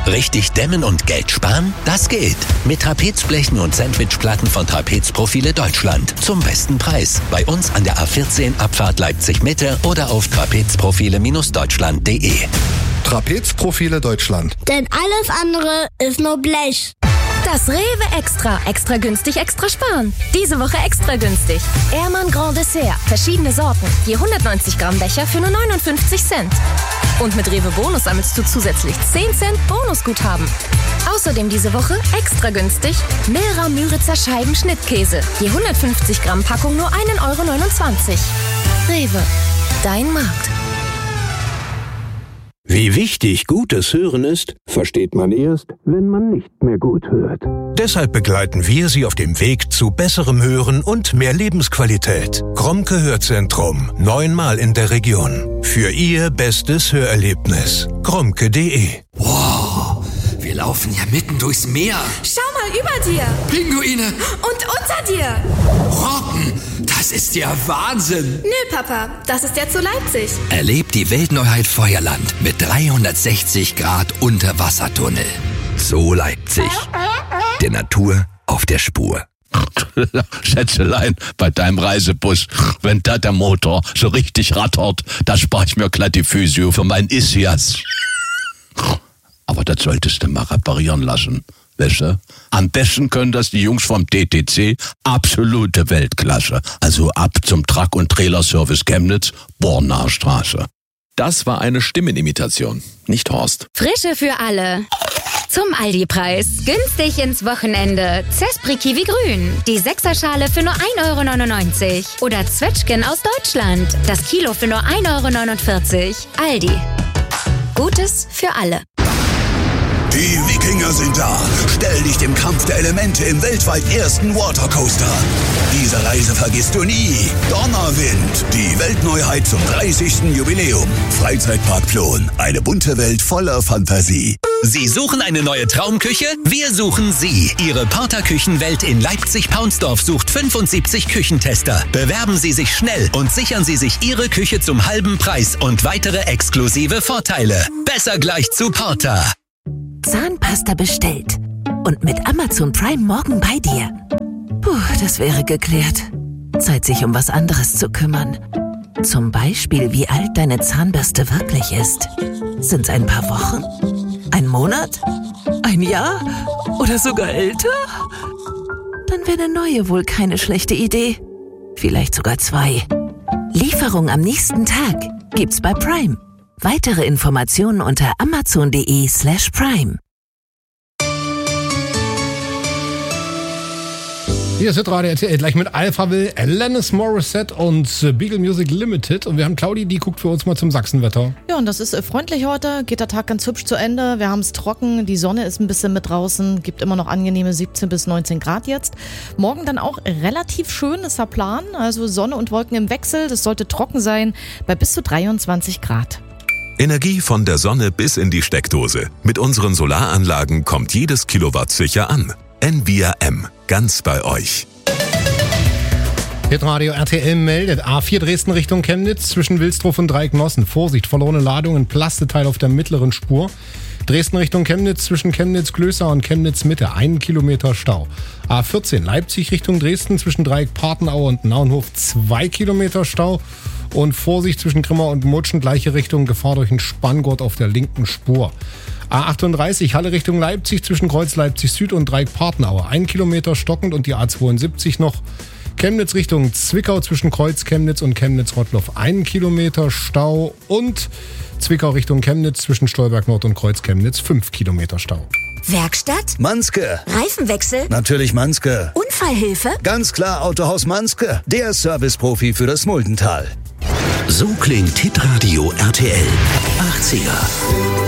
Richtig dämmen und Geld sparen? Das geht. Mit Trapezblechen und Sandwichplatten von Trapezprofile Deutschland. Zum besten Preis. Bei uns an der A14 Abfahrt Leipzig-Mitte oder auf trapezprofile-deutschland.de. Trapezprofile Deutschland. Denn alles andere ist nur Blech. Das Rewe Extra. Extra günstig, extra sparen. Diese Woche extra günstig. Ehrmann Grand Dessert. Verschiedene Sorten. Je 190 Gramm Becher für nur 59 Cent. Und mit Rewe Bonus sammelst du zusätzlich 10 Cent Bonusguthaben. Außerdem diese Woche extra günstig Milra Müritzer Scheiben Schnittkäse. Je 150 Gramm Packung nur 1,29 €. Rewe. Dein Markt. Wie wichtig gutes Hören ist, versteht man erst, wenn man nicht mehr gut hört. Deshalb begleiten wir Sie auf dem Weg zu besserem Hören und mehr Lebensqualität. Grommke Hörzentrum, 9-mal in der Region. Für Ihr bestes Hörerlebnis. grommke.de. Wow, wir laufen ja mitten durchs Meer. Schau mal über dir. Pinguine. Und unter dir. Robben, das ist ja Wahnsinn. Nö, Papa, das ist ja zu Leipzig. Erlebt die Weltneuheit Feuerland mit 360 Grad Unterwassertunnel. So Leipzig. Der Natur auf der Spur. Schätzelein, bei deinem Reisebus, wenn da der Motor so richtig rattert, da spare ich mir glatt die Physio für mein Isias. Aber das solltest du mal reparieren lassen, weißt du? Am besten können das die Jungs vom DTC, absolute Weltklasse. Also ab zum Truck- und Trailerservice Chemnitz, Bornaer Straße. Das war eine Stimmenimitation, nicht Horst. Frische für alle. Zum Aldi-Preis. Günstig ins Wochenende. Zespri Kiwi Grün. Die 6er-Schale für nur 1,99 €. Oder Zwetschgen aus Deutschland. Das Kilo für nur 1,49 €. Aldi. Gutes für alle. Die Wikinger sind da. Stell dich dem Kampf der Elemente im weltweit ersten Watercoaster. Diese Reise vergisst du nie. Donnerwind, die Weltneuheit zum 30. Jubiläum. Freizeitpark Plon, eine bunte Welt voller Fantasie. Sie suchen eine neue Traumküche? Wir suchen Sie. Ihre Porter Küchenwelt in Leipzig-Paunsdorf sucht 75 Küchentester. Bewerben Sie sich schnell und sichern Sie sich Ihre Küche zum halben Preis und weitere exklusive Vorteile. Besser gleich zu Porter. Zahnpasta bestellt. Und mit Amazon Prime morgen bei dir. Puh, das wäre geklärt. Zeit, sich um was anderes zu kümmern. Zum Beispiel, wie alt deine Zahnbürste wirklich ist. Sind's ein paar Wochen? Ein Monat? Ein Jahr? Oder sogar älter? Dann wäre eine neue wohl keine schlechte Idee. Vielleicht sogar 2. Lieferung am nächsten Tag gibt's bei Prime. Weitere Informationen unter amazon.de/prime. Hier ist Radio RTL, gleich mit Alphaville, Alanis Morissette und Beagle Music Limited. Und wir haben Claudi, die guckt für uns mal zum Sachsenwetter. Ja, und das ist freundlich heute, geht der Tag ganz hübsch zu Ende. Wir haben es trocken, die Sonne ist ein bisschen mit draußen, gibt immer noch angenehme 17 bis 19 Grad jetzt. Morgen dann auch relativ schön, ist der Plan. Also Sonne und Wolken im Wechsel, das sollte trocken sein, bei bis zu 23 Grad. Energie von der Sonne bis in die Steckdose. Mit unseren Solaranlagen kommt jedes Kilowatt sicher an. Envia M. Ganz bei euch. Hitradio RTL meldet A4 Dresden Richtung Chemnitz zwischen Wilsdruf und Dreiecknossen. Vorsicht, verlorene Ladungen, Plasteteil auf der mittleren Spur. Dresden Richtung Chemnitz zwischen Chemnitz-Glößer und Chemnitz-Mitte. 1 Kilometer Stau. A14 Leipzig Richtung Dresden zwischen Dreieck Partenaue und Naunhof. 2 Kilometer Stau. Und Vorsicht zwischen Grimma und Mutschen, gleiche Richtung, Gefahr durch einen Spanngurt auf der linken Spur. A38 Halle Richtung Leipzig zwischen Kreuz Leipzig Süd und Dreieck Partenaue. 1 Kilometer stockend und die A72 noch. Chemnitz Richtung Zwickau zwischen Kreuz Chemnitz und Chemnitz-Rottloff. 1 Kilometer Stau und Zwickau Richtung Chemnitz zwischen Stolberg Nord und Kreuz Chemnitz. 5 Kilometer Stau. Werkstatt? Manske. Reifenwechsel? Natürlich Manske. Unfallhilfe? Ganz klar Autohaus Manske. Der Serviceprofi für das Muldental. So klingt Hitradio RTL. 80er.